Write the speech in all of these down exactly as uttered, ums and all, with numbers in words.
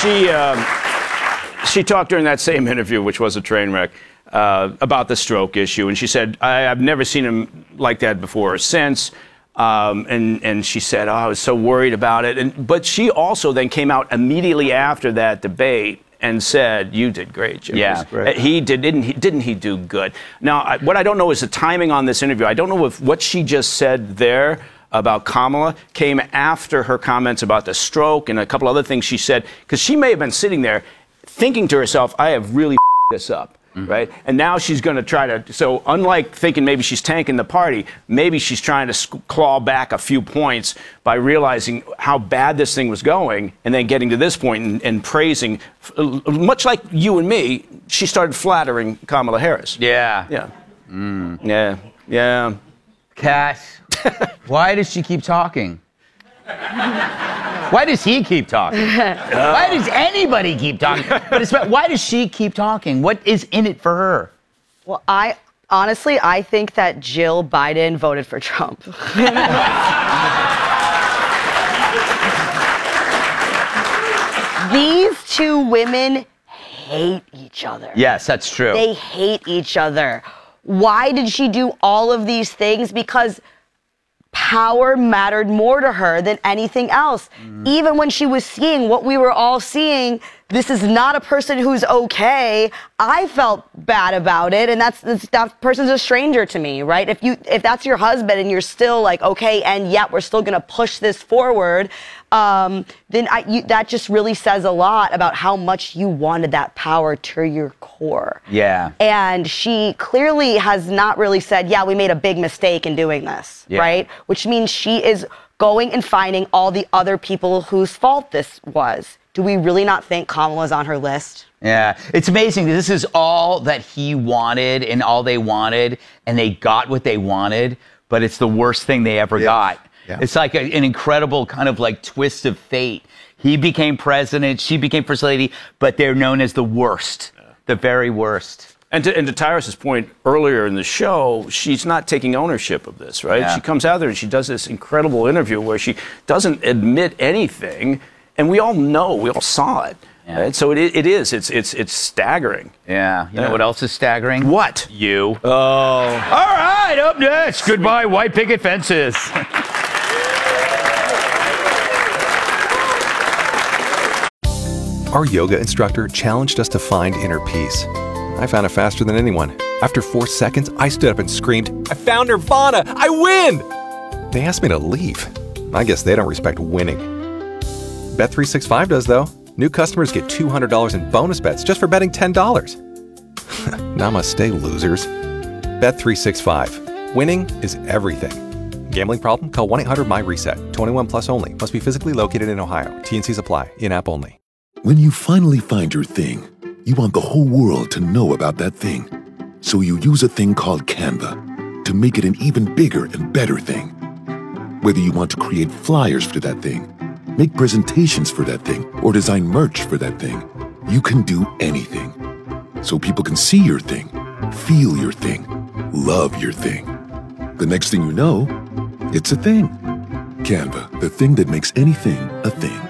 she um, she talked during that same interview, which was a train wreck, uh, about the stroke issue, and she said, I, "I've never seen him like that before or since." Um, and and she said, "Oh, I was so worried about it." And but she also then came out immediately after that debate and said, "You did great, Jim." Yeah, great. He did, didn't he? Didn't he do good? Now, I, what I don't know is the timing on this interview. I don't know if what she just said there about Kamala came after her comments about the stroke and a couple other things she said, because she may have been sitting there thinking to herself, "I have really this up." Mm-hmm. Right? And now she's going to try to, so unlike thinking maybe she's tanking the party, maybe she's trying to sc- claw back a few points by realizing how bad this thing was going and then getting to this point and, and praising, much like you and me, she started flattering Kamala Harris. Yeah. Yeah. Mm. Yeah. Yeah. Kat, why does she keep talking? Why does he keep talking? Why does anybody keep talking? But it's, why does she keep talking? What is in it for her? Well, I honestly, I think that Jill Biden voted for Trump. These two women hate each other. Yes, that's true. They hate each other. Why did she do all of these things? Because power mattered more to her than anything else. Mm. Even when she was seeing what we were all seeing, this is not a person who's okay. I felt bad about it, and that's, that's that person's a stranger to me, right? If you if that's your husband and you're still like, okay, and yet we're still gonna push this forward, um, then I, you, that just really says a lot about how much you wanted that power to your core. Yeah. And she clearly has not really said, yeah, we made a big mistake in doing this, yeah. right? Which means she is going and finding all the other people whose fault this was. Do we really not think Kamala's on her list? Yeah, it's amazing. This is all that he wanted and all they wanted, and they got what they wanted, but it's the worst thing they ever yeah. got. Yeah. It's like a, an incredible kind of like twist of fate. He became president, she became first lady, but they're known as the worst, yeah. the very worst. And to, and to Tyrus's point earlier in the show, she's not taking ownership of this, right? Yeah. She comes out there and she does this incredible interview where she doesn't admit anything, and we all know, we all saw it. Yeah. Right? So it, it is, it's it's it's staggering. Yeah. You yeah. know what else is staggering? What? You. Oh. All right, up next. Goodbye, white picket fences. Our yoga instructor challenged us to find inner peace. I found it faster than anyone. After four seconds, I stood up and screamed, "I found Nirvana! I win!" They asked me to leave. I guess they don't respect winning. Bet three sixty-five does, though. New customers get two hundred dollars in bonus bets just for betting ten dollars. Namaste, losers. Bet three sixty-five. Winning is everything. Gambling problem? Call one eight hundred M Y reset. twenty-one plus only. Must be physically located in Ohio. T N Cs apply. In-app only. When you finally find your thing, you want the whole world to know about that thing. So you use a thing called Canva to make it an even bigger and better thing. Whether you want to create flyers for that thing, make presentations for that thing, or design merch for that thing, you can do anything. So people can see your thing, feel your thing, love your thing. The next thing you know, it's a thing. Canva, the thing that makes anything a thing.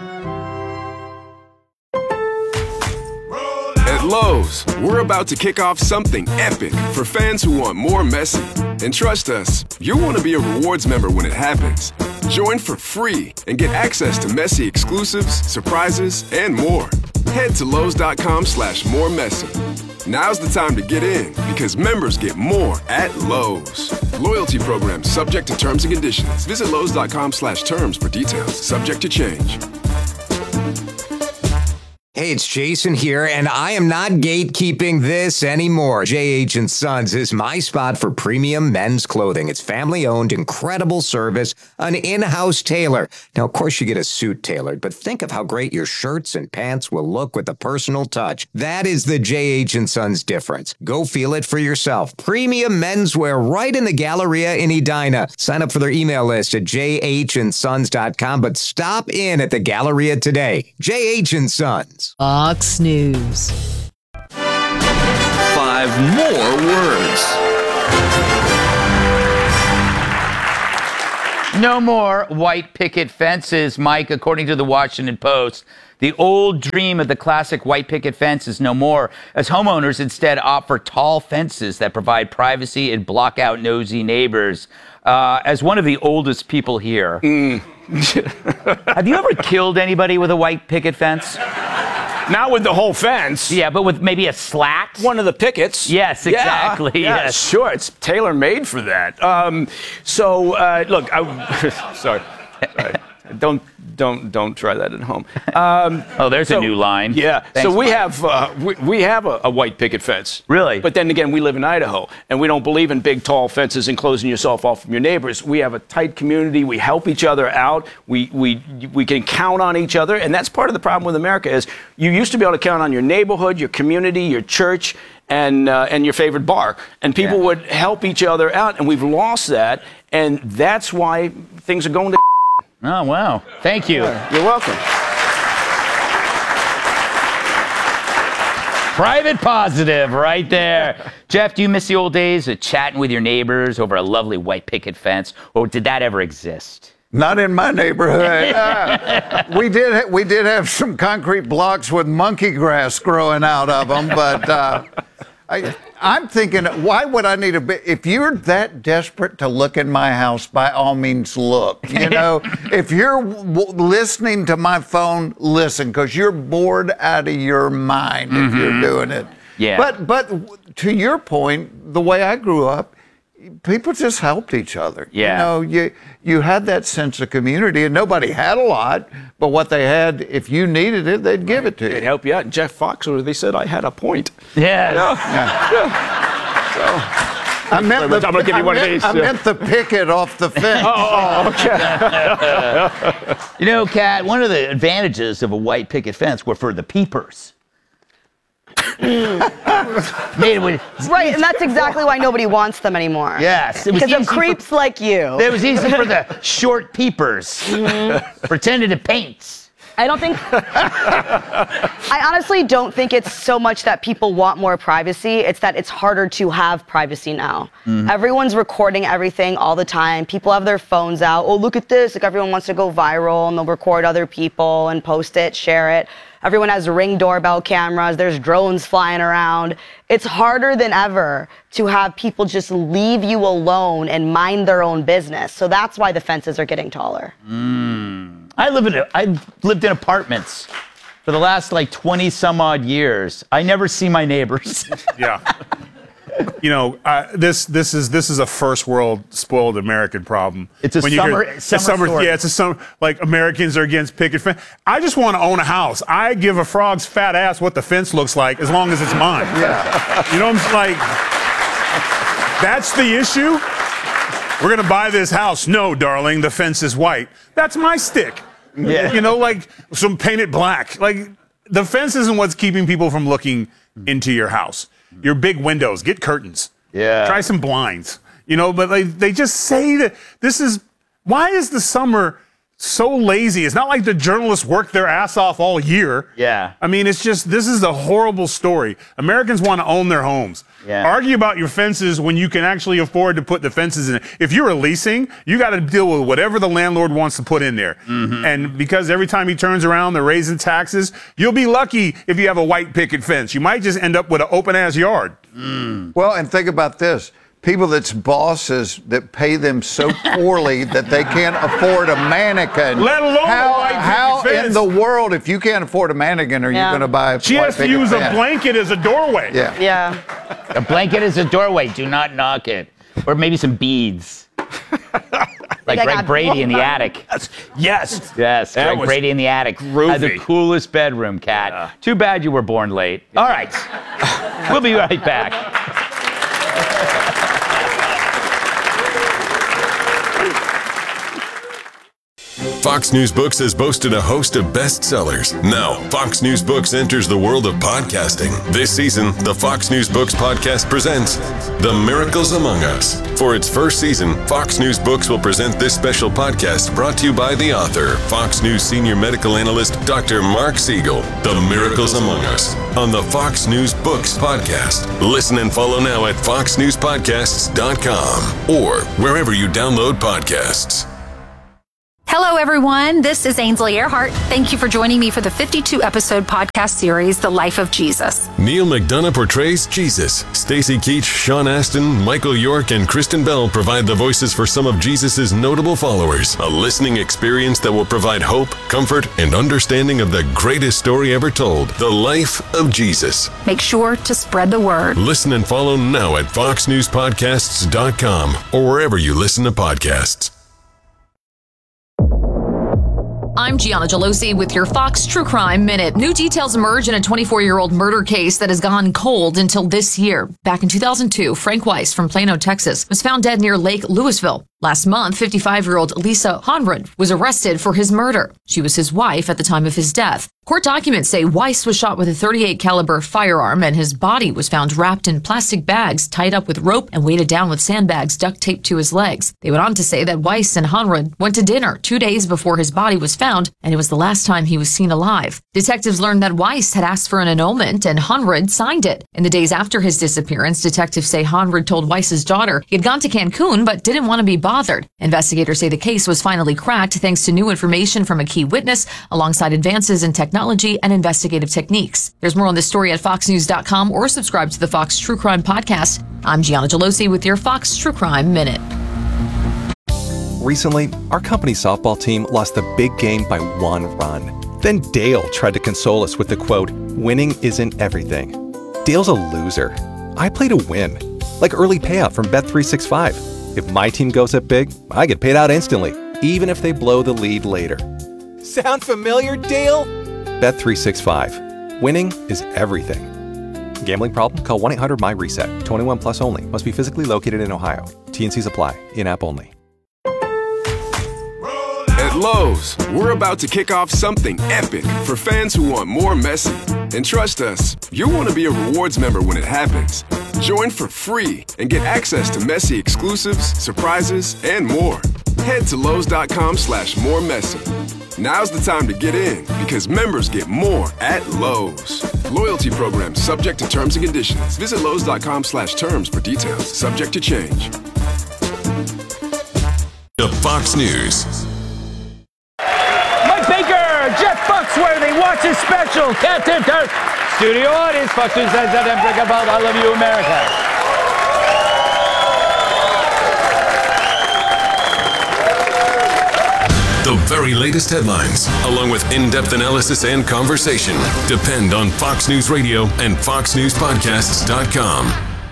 At Lowe's, we're about to kick off something epic for fans who want more Messi. And trust us, you'll want to be a rewards member when it happens. Join for free and get access to Messi exclusives, surprises, and more. Head to Lowe's.com slash more Messi. Now's the time to get in because members get more at Lowe's. Loyalty program subject to terms and conditions. Visit Lowe's.com slash terms for details. Subject to change. Hey, it's Jason here, and I am not gatekeeping this anymore. J H and Sons is my spot for premium men's clothing. It's family-owned, incredible service, an in-house tailor. Now, of course, you get a suit tailored, but think of how great your shirts and pants will look with a personal touch. That is the J H and Sons difference. Go feel it for yourself. Premium menswear right in the Galleria in Edina. Sign up for their email list at j h and sons dot com, but stop in at the Galleria today. J H and Sons. Fox News. Five more words. No more white picket fences, Mike, according to the Washington Post. The old dream of the classic white picket fence is no more, as homeowners instead opt for tall fences that provide privacy and block out nosy neighbors. Uh, as one of the oldest people here, mm. have you ever killed anybody with a white picket fence? Not with the whole fence. Yeah, but with maybe a slat? One of the pickets. Yes, exactly. Yeah, yeah, yes. Sure, it's tailor-made for that. Um, so, uh, look, I, sorry. sorry. Don't don't don't try that at home. Um, oh, there's so, a new line. Yeah. Thanks, so we Mike. have uh, we, we have a, a white picket fence. Really? But then again, we live in Idaho, and we don't believe in big, tall fences and closing yourself off from your neighbors. We have a tight community. We help each other out. We we we can count on each other, and that's part of the problem with America is you used to be able to count on your neighborhood, your community, your church, and uh, and your favorite bar, and people yeah. would help each other out, and we've lost that, and that's why things are going to. Oh, wow. Thank you. You're welcome. Private positive right there. Jeff, do you miss the old days of chatting with your neighbors over a lovely white picket fence, or did that ever exist? Not in my neighborhood. Uh, we did ha- we did have some concrete blocks with monkey grass growing out of them, but uh, I, I'm thinking, why would I need a bit? If you're that desperate to look in my house, by all means, look. You know, if you're w- listening to my phone, listen, because you're bored out of your mind mm-hmm. if you're doing it. Yeah. But but to your point, the way I grew up, people just helped each other. Yeah. You know, you you had that sense of community, and nobody had a lot, but what they had, if you needed it, they'd give it to you. They'd help you out. And Jeff Foxworthy, they said I had a point. Yeah. You know? Yeah. yeah. So, I meant the, I'm gonna give you I one meant, of these. I meant the picket off the fence. oh, okay. You know, Kat, one of the advantages of a white picket fence were for the peepers. Made it with, right, and that's exactly why nobody wants them anymore. Yes, it was because of easy creeps for, like you. It was easy for the short peepers, mm-hmm. pretending to paint. I don't think. I honestly don't think it's so much that people want more privacy. It's that it's harder to have privacy now. Mm-hmm. Everyone's recording everything all the time. People have their phones out. Oh, look at this! Like everyone wants to go viral, and they'll record other people and post it, share it. Everyone has Ring doorbell cameras. There's drones flying around. It's harder than ever to have people just leave you alone and mind their own business. So that's why the fences are getting taller. Mm. I live in. A, I've lived in apartments for the last like twenty some odd years. I never see my neighbors. Yeah. You know, uh, this this is this is a first world spoiled American problem. It's a when you summer, hear, summer, summer story. Yeah, it's a summer. Like Americans are against picket fence. I just want to own a house. I give a frog's fat ass what the fence looks like as long as it's mine. Yeah. You know, I'm like, that's the issue. We're gonna buy this house. No, darling, the fence is white. That's my stick. Yeah. You know, like some painted black. Like the fence isn't what's keeping people from looking into your house. Your big windows, get curtains. Yeah. Try some blinds. You know, but they, they just say that this is, why is the summer so lazy? It's not like the journalists worked their ass off all year. Yeah. I mean, it's just, this is a horrible story. Americans want to own their homes. Yeah. Argue about your fences when you can actually afford to put the fences in. If you're leasing, you got to deal with whatever the landlord wants to put in there. Mm-hmm. And because every time he turns around, they're raising taxes, you'll be lucky if you have a white picket fence. You might just end up with an open-ass yard. Mm. Well, and think about this. People that's bosses that pay them so poorly that they can't afford a mannequin. Let alone how, a white picket how fence. in the world, if you can't afford a mannequin, are Yeah. you going to buy a She white has to picket use fence? a blanket as a doorway. Yeah. Yeah. A blanket is a doorway. Do not knock it. Or maybe some beads. Like I Greg got- Brady in the attic. Yes. Yes, That Greg was Brady in the attic. groovy. Had the coolest bedroom, Kat. Yeah. Too bad you were born late. All right. We'll be right back. Fox News Books has boasted a host of bestsellers. Now, Fox News Books enters the world of podcasting. This season, the Fox News Books podcast presents The Miracles Among Us. For its first season, Fox News Books will present this special podcast brought to you by the author, Fox News senior medical analyst, Doctor Mark Siegel. The Miracles Among Us on the Fox News Books podcast. Listen and follow now at fox news podcasts dot com or wherever you download podcasts. Hello, everyone. This is Ainsley Earhart. Thank you for joining me for the fifty-two episode podcast series, The Life of Jesus. Neil McDonough portrays Jesus. Stacey Keach, Sean Astin, Michael York, and Kristen Bell provide the voices for some of Jesus' notable followers. A listening experience that will provide hope, comfort, and understanding of the greatest story ever told, The Life of Jesus. Make sure to spread the word. Listen and follow now at fox news podcasts dot com or wherever you listen to podcasts. I'm Gianna Gelosi with your Fox True Crime Minute. New details emerge in a twenty-four-year-old murder case that has gone cold until this year. Back in two thousand two, Frank Weiss from Plano, Texas, was found dead near Lake Louisville. Last month, fifty-five-year-old Lisa Honrud was arrested for his murder. She was his wife at the time of his death. Court documents say Weiss was shot with a thirty-eight caliber firearm, and his body was found wrapped in plastic bags, tied up with rope, and weighted down with sandbags duct taped to his legs. They went on to say that Weiss and Honrud went to dinner two days before his body was found, and it was the last time he was seen alive. Detectives learned that Weiss had asked for an annulment, and Honrud signed it. In the days after his disappearance, detectives say Honrud told Weiss's daughter he had gone to Cancun but didn't want to be bothered. Investigators say the case was finally cracked thanks to new information from a key witness, alongside advances in technology and investigative techniques. There's more on this story at fox news dot com or subscribe to the Fox True Crime Podcast. I'm Gianna Gelosi with your Fox True Crime Minute. Recently, our company softball team lost the big game by one run. Then Dale tried to console us with the quote, "Winning isn't everything." Dale's a loser. I play to win, like early payout from Bet three sixty-five. If my team goes up big, I get paid out instantly, even if they blow the lead later. Sound familiar, Dale? Bet three sixty-five. Winning is everything. Gambling problem? Call one eight hundred M Y reset. twenty-one plus only. Must be physically located in Ohio. T N Cs apply. In-app only. At Lowe's, we're about to kick off something epic for fans who want more Messi. And trust us, you'll want to be a rewards member when it happens. Join for free and get access to Messi exclusives, surprises, and more. Head to Lowe's.com slash more Messi. Now's the time to get in because members get more at Lowe's. Loyalty program subject to terms and conditions. Visit Lowe's.com slash terms for details. Subject to change. The Fox News. Mike Baker, Jeff Foxworthy, watch his special. Cat Tip Tart. Studio audience, Fox News says that about I love you, America. The very latest headlines, along with in-depth analysis and conversation, depend on Fox News Radio and fox news podcasts dot com.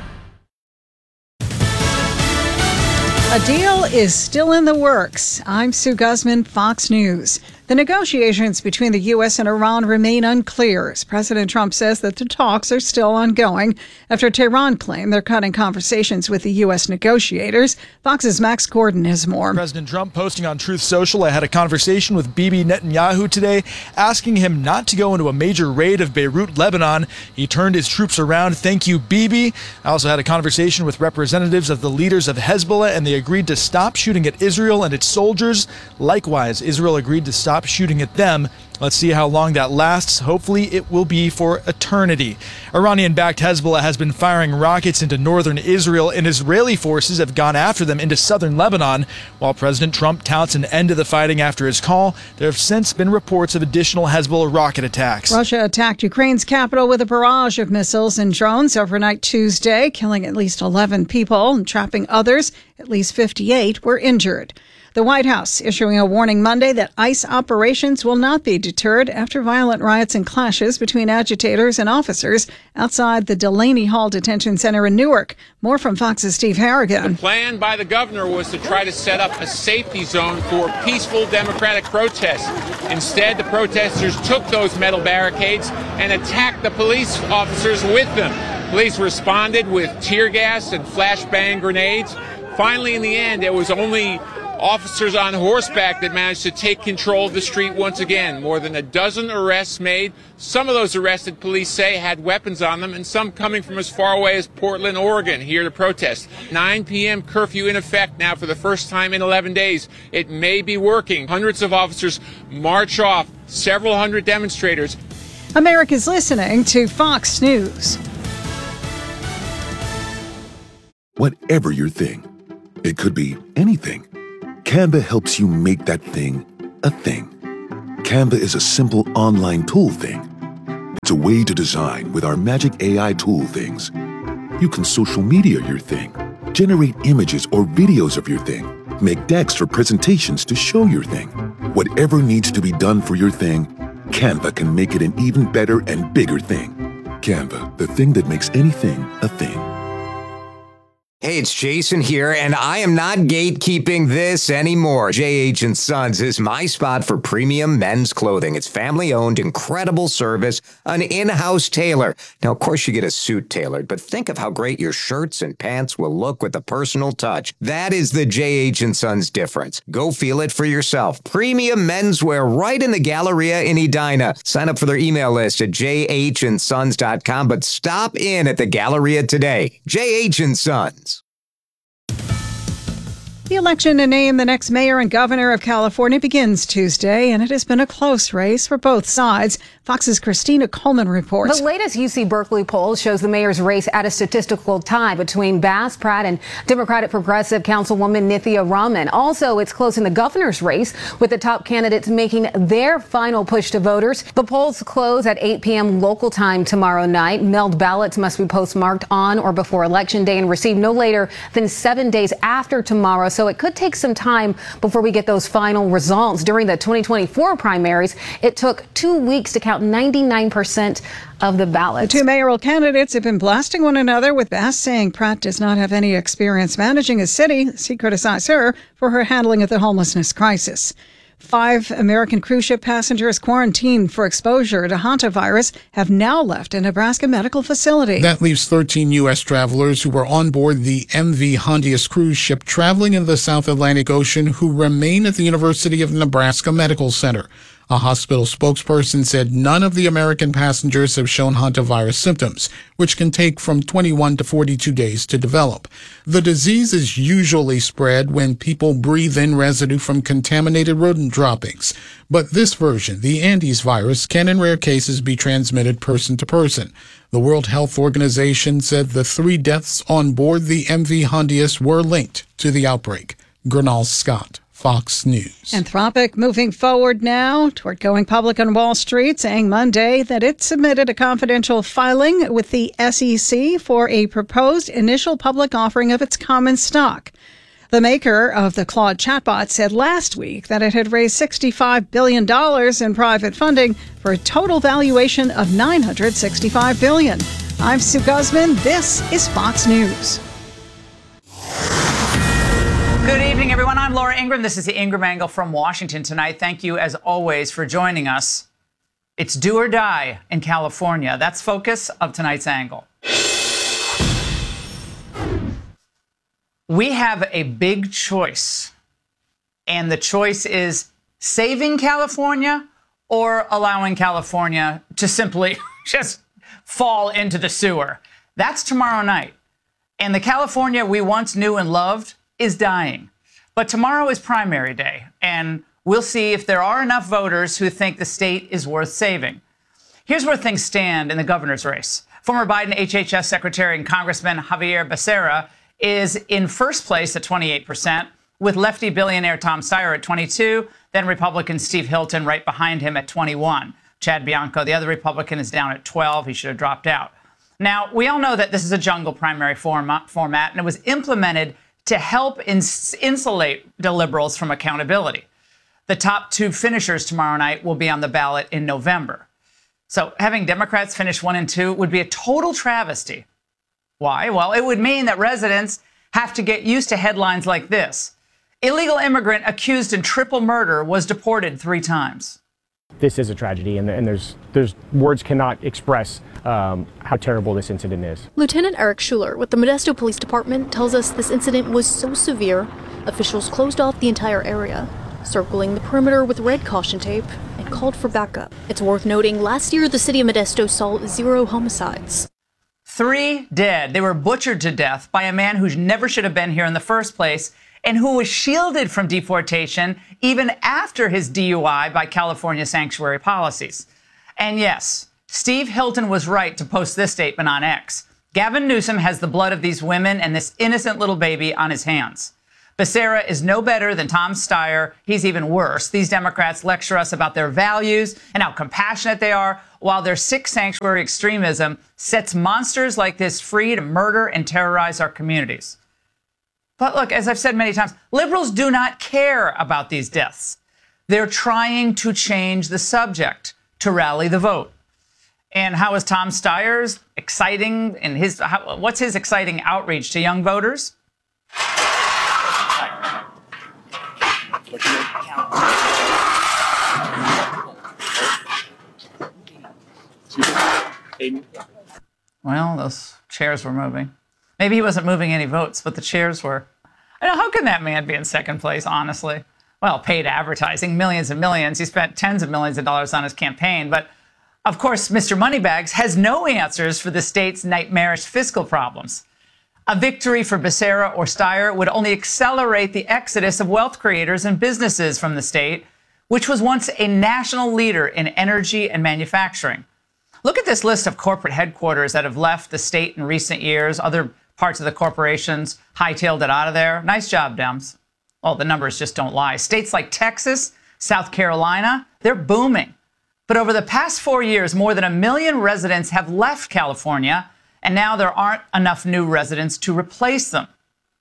A deal is still in the works. I'm Sue Guzman, Fox News. The negotiations between the U S and Iran remain unclear as President Trump says that the talks are still ongoing after Tehran claimed they're cutting conversations with the U S negotiators. Fox's Max Gordon has more. President Trump posting on Truth Social, I had a conversation with Bibi Netanyahu today asking him not to go into a major raid of Beirut, Lebanon. He turned his troops around. Thank you, Bibi. I also had a conversation with representatives of the leaders of Hezbollah, and they agreed to stop shooting at Israel and its soldiers. Likewise, Israel agreed to stop shooting at them. Let's see how long that lasts. Hopefully it will be for eternity. Iranian-backed Hezbollah has been firing rockets into northern Israel, and Israeli forces have gone after them into southern Lebanon. While President Trump touts an end to the fighting after his call, there have since been reports of additional Hezbollah rocket attacks. Russia attacked Ukraine's capital with a barrage of missiles and drones overnight Tuesday, killing at least eleven people and trapping others. At least fifty-eight were injured. The White House issuing a warning Monday that ICE operations will not be deterred after violent riots and clashes between agitators and officers outside the Delaney Hall Detention Center in Newark. More from Fox's Steve Harrigan. The plan by the governor was to try to set up a safety zone for peaceful democratic protests. Instead, the protesters took those metal barricades and attacked the police officers with them. Police responded with tear gas and flashbang grenades. Finally, in the end, it was only officers on horseback that managed to take control of the street once again. More than a dozen arrests made. Some of those arrested, police say, had weapons on them, and some coming from as far away as Portland, Oregon, here to protest. nine p.m. curfew in effect now for the first time in eleven days. It may be working. Hundreds of officers march off, several hundred demonstrators. America's listening to Fox News. Whatever your thing, it could be anything. Canva helps you make that thing a thing. Canva is a simple online tool thing. It's a way to design with our magic A I tool things. You can social media your thing, generate images or videos of your thing, make decks for presentations to show your thing. Whatever needs to be done for your thing, Canva can make it an even better and bigger thing. Canva, the thing that makes anything a thing. Hey, it's Jason here, and I am not gatekeeping this anymore. J H and Sons is my spot for premium men's clothing. It's family-owned, incredible service, an in-house tailor. Now, of course, you get a suit tailored, but think of how great your shirts and pants will look with a personal touch. That is the J H and Sons difference. Go feel it for yourself. Premium menswear right in the Galleria in Edina. Sign up for their email list at j h and sons dot com, but stop in at the Galleria today. J H and Sons. The election to name the next mayor and governor of California begins Tuesday, and it has been a close race for both sides. Fox's Christina Coleman reports. The latest U C Berkeley poll shows the mayor's race at a statistical tie between Bass Pratt and Democratic Progressive Councilwoman Nithya Raman. Also, it's close in the governor's race, with the top candidates making their final push to voters. The polls close at eight p.m. local time tomorrow night. Mailed ballots must be postmarked on or before Election Day and received no later than seven days after tomorrow. So it could take some time before we get those final results. During the twenty twenty-four primaries, it took two weeks to count ninety-nine percent of the ballots. The two mayoral candidates have been blasting one another, with Bass saying Pratt does not have any experience managing a city. He criticized her for her handling of the homelessness crisis. Five American cruise ship passengers quarantined for exposure to hantavirus have now left a Nebraska medical facility. That leaves thirteen U S travelers who were on board the M V Hondius cruise ship traveling in the South Atlantic Ocean who remain at the University of Nebraska Medical Center. A hospital spokesperson said none of the American passengers have shown hantavirus symptoms, which can take from twenty-one to forty-two days to develop. The disease is usually spread when people breathe in residue from contaminated rodent droppings. But this version, the Andes virus, can in rare cases be transmitted person to person. The World Health Organization said the three deaths on board the M V Hondius were linked to the outbreak. Gernal Scott, Fox News. Anthropic moving forward now toward going public on Wall Street, saying Monday that it submitted a confidential filing with the S E C for a proposed initial public offering of its common stock. The maker of the Claude chatbot said last week that it had raised sixty-five billion dollars in private funding for a total valuation of nine hundred sixty-five billion dollars. I'm Sue Guzman. This is Fox News. Good evening, everyone. I'm Laura Ingram. This is the Ingram Angle from Washington tonight. Thank you, as always, for joining us. It's do or die in California. That's focus of tonight's angle. We have a big choice, and the choice is saving California or allowing California to simply just fall into the sewer. That's tomorrow night. And the California we once knew and loved is dying. But tomorrow is primary day, and we'll see if there are enough voters who think the state is worth saving. Here's where things stand in the governor's race. Former Biden H H S Secretary and Congressman Xavier Becerra is in first place at twenty-eight percent, with lefty billionaire Tom Steyer at twenty-two, then Republican Steve Hilton right behind him at twenty-one. Chad Bianco, the other Republican, is down at twelve. He should have dropped out. Now, we all know that this is a jungle primary format, format and it was implemented to help ins- insulate the liberals from accountability. The top two finishers tomorrow night will be on the ballot in November. So having Democrats finish one and two would be a total travesty. Why? Well, it would mean that residents have to get used to headlines like this. Illegal immigrant accused in triple murder was deported three times. This is a tragedy, and, and there's there's words cannot express um, how terrible this incident is. Lieutenant Eric Schuler with the Modesto Police Department tells us this incident was so severe, officials closed off the entire area, circling the perimeter with red caution tape, and called for backup. It's worth noting, last year the city of Modesto saw zero homicides. Three dead. They were butchered to death by a man who never should have been here in the first place, and who was shielded from deportation even after his D U I by California sanctuary policies. And yes, Steve Hilton was right to post this statement on X. Gavin Newsom has the blood of these women and this innocent little baby on his hands. Becerra is no better than Tom Steyer. He's even worse. These Democrats lecture us about their values and how compassionate they are, while their sick sanctuary extremism sets monsters like this free to murder and terrorize our communities. But look, as I've said many times, liberals do not care about these deaths. They're trying to change the subject to rally the vote. And how is Tom Steyer's exciting and his how, what's his exciting outreach to young voters? Well, those chairs were moving. Maybe he wasn't moving any votes, but the chairs were. I know, how can that man be in second place, honestly? Well, paid advertising, millions and millions. He spent tens of millions of dollars on his campaign. But, of course, Mister Moneybags has no answers for the state's nightmarish fiscal problems. A victory for Becerra or Steyer would only accelerate the exodus of wealth creators and businesses from the state, which was once a national leader in energy and manufacturing. Look at this list of corporate headquarters that have left the state in recent years. Other parts of the corporations hightailed it out of there. Nice job, Dems. Well, the numbers just don't lie. States like Texas, South Carolina, they're booming. But over the past four years, more than a million residents have left California, and now there aren't enough new residents to replace them.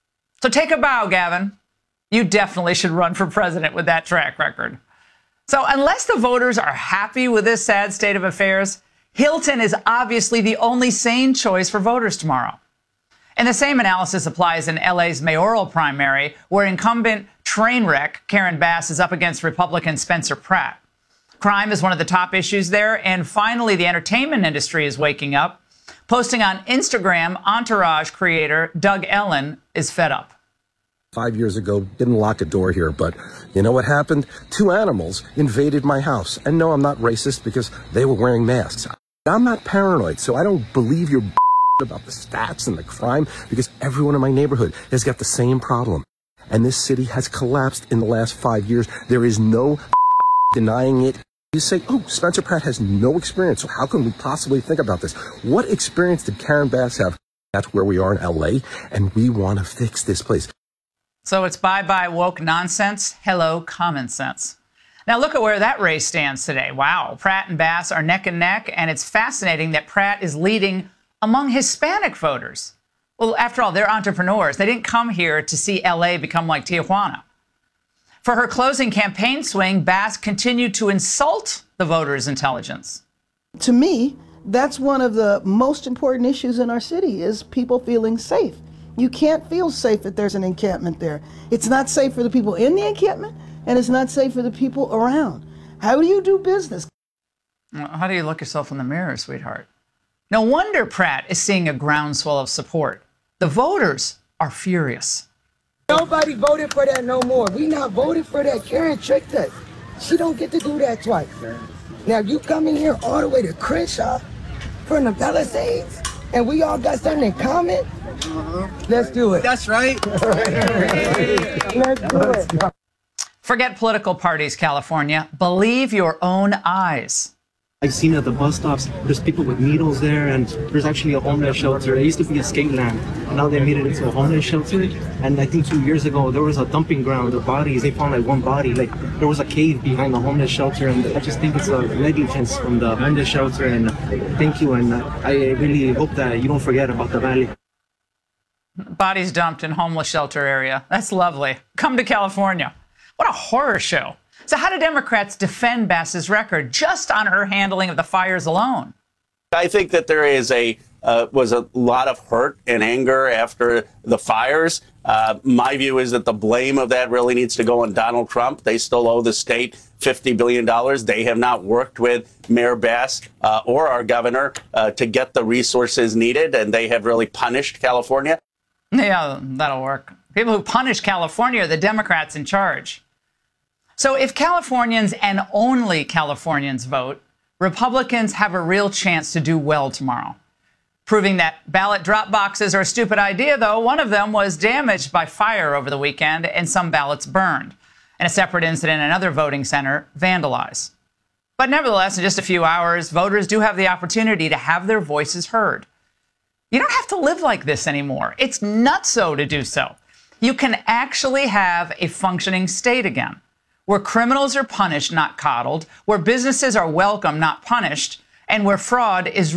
So take a bow, Gavin. You definitely should run for president with that track record. So unless the voters are happy with this sad state of affairs, Hilton is obviously the only sane choice for voters tomorrow. And the same analysis applies in L A's mayoral primary, where incumbent trainwreck Karen Bass is up against Republican Spencer Pratt. Crime is one of the top issues there. And finally, the entertainment industry is waking up. Posting on Instagram, Entourage creator Doug Ellen is fed up. Five years ago, didn't lock a door here, but you know what happened? Two animals invaded my house. And no, I'm not racist because they were wearing masks. I'm not paranoid, so I don't believe your about the stats and the crime, because everyone in my neighborhood has got the same problem. And this city has collapsed in the last five years. There is no denying it. You say, oh, Spencer Pratt has no experience, so how can we possibly think about this? What experience did Karen Bass have? That's where we are in L A, and we want to fix this place. So it's bye-bye woke nonsense, hello common sense. Now look at where that race stands today. Wow, Pratt and Bass are neck and neck, and it's fascinating that Pratt is leading among Hispanic voters. Well, after all, they're entrepreneurs. They didn't come here to see L A become like Tijuana. For her closing campaign swing, Bass continued to insult the voters' intelligence. To me, that's one of the most important issues in our city, is people feeling safe. You can't feel safe if there's an encampment there. It's not safe for the people in the encampment, and it's not safe for the people around. How do you do business? How do you look yourself in the mirror, sweetheart? No wonder Pratt is seeing a groundswell of support. The voters are furious. Nobody voted for that no more. We not voted for that. Karen tricked us. She don't get to do that twice. Now you coming here all the way to Crenshaw from the Palisades, and we all got something in common? Uh-huh. Let's do it. That's right. Let's do it. Forget political parties, California. Believe your own eyes. I've seen at the bus stops, there's people with needles there, and there's actually a homeless shelter. It used to be a skate land, and now they made it into a homeless shelter. And I think two years ago, there was a dumping ground of bodies. They found like one body. Like, there was a cave behind the homeless shelter, and I just think it's a negligence from the homeless shelter. And thank you, and I really hope that you don't forget about the valley. Bodies dumped in homeless shelter area. That's lovely. Come to California. What a horror show. So how do Democrats defend Bass's record just on her handling of the fires alone? I think that there is a uh, was a lot of hurt and anger after the fires. Uh, my view is that the blame of that really needs to go on Donald Trump. They still owe the state fifty billion dollars. They have not worked with Mayor Bass uh, or our governor uh, to get the resources needed, and they have really punished California. Yeah, that'll work. People who punish California are the Democrats in charge. So if Californians and only Californians vote, Republicans have a real chance to do well tomorrow. Proving that ballot drop boxes are a stupid idea, though, one of them was damaged by fire over the weekend and some ballots burned. And a separate incident in another voting center vandalized. But nevertheless, in just a few hours, voters do have the opportunity to have their voices heard. You don't have to live like this anymore. It's nutso to do so. you can actually have a functioning state again, where criminals are punished, not coddled, where businesses are welcome, not punished, and where fraud is